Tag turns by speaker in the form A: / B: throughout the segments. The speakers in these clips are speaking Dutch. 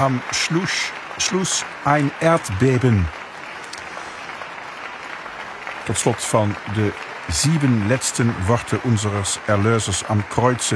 A: am Schluss ein Erdbeben. Tot slot van de 7 letzten Worte unseres Erlösers am Kreuze.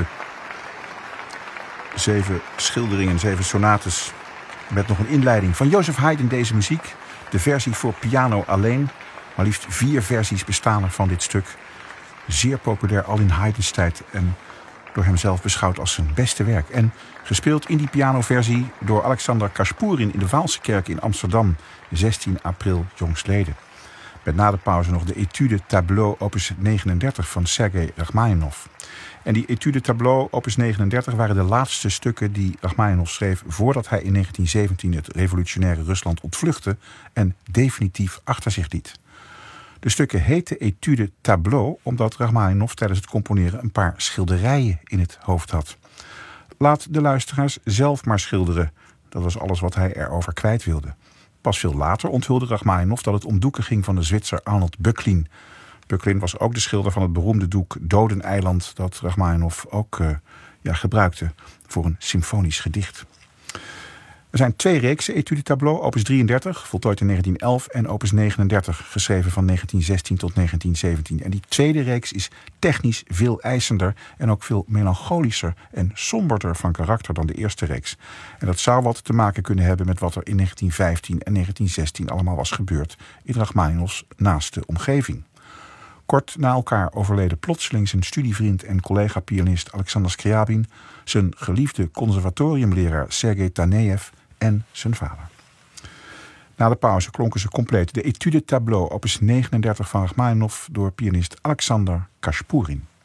A: 7 schilderingen, 7 sonates. Met nog een inleiding van Joseph Haydn deze muziek. De versie voor piano alleen. Maar liefst 4 versies bestaan er van dit stuk. Zeer populair al in Haydns tijd en door hemzelf beschouwd als zijn beste werk. En gespeeld in die pianoversie door Alexander Kashpurin in de Vaalse Kerk in Amsterdam, 16 april jongstleden. Met na de pauze nog de Etude Tableau opus 39 van Sergei Rachmaninov. En die Etude Tableau opus 39 waren de laatste stukken die Rachmaninov schreef voordat hij in 1917 het revolutionaire Rusland ontvluchtte en definitief achter zich liet. De stukken heten Etude Tableau omdat Rachmaninov tijdens het componeren een paar schilderijen in het hoofd had. Laat de luisteraars zelf maar schilderen. Dat was alles wat hij erover kwijt wilde. Pas veel later onthulde Rachmaninov dat het om doeken ging van de Zwitser Arnold Böcklin. Böcklin was ook de schilder van het beroemde doek Dodeneiland dat Rachmaninov ook gebruikte voor een symfonisch gedicht. Er zijn 2 reeksen Etude Tableau, opus 33, voltooid in 1911, en opus 39, geschreven van 1916 tot 1917. En die tweede reeks is technisch veel eisender en ook veel melancholischer en somberder van karakter dan de eerste reeks. En dat zou wat te maken kunnen hebben met wat er in 1915 en 1916 allemaal was gebeurd in Rachmaninovs naaste omgeving. Kort na elkaar overleden plotseling zijn studievriend en collega-pianist Alexander Scriabin, zijn geliefde conservatoriumleraar Sergei Tanejev en zijn vader. Na de pauze klonken ze compleet de Etude Tableau opus 39 van Rachmaninov door pianist Alexander Kashpurin.